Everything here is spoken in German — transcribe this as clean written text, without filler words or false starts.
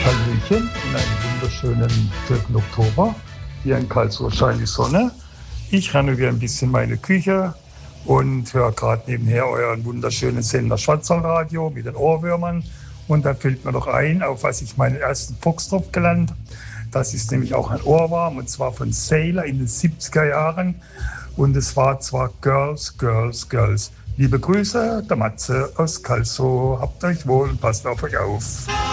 Hallöchen in einem wunderschönen 4. Oktober. Hier in Karlsruhe scheint die Sonne. Ich renoviere ein bisschen meine Küche und höre gerade nebenher euren wunderschönen Sender Schwarzwaldradio mit den Ohrwürmern. Und da fällt mir doch ein, auf was ich meinen ersten Foxtrot gelernt habe. Das ist nämlich auch ein Ohrwurm, und zwar von Sailor in den 70er Jahren. Und es war zwar Girls, Girls, Girls. Liebe Grüße, der Matze aus Karlsruhe. Habt euch wohl und passt auf euch auf.